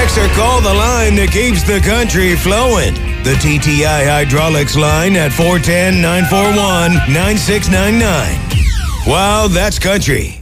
text or call the line that keeps the country flowing. The TTI Hydraulics line at 410-941-9699. Wow, that's country.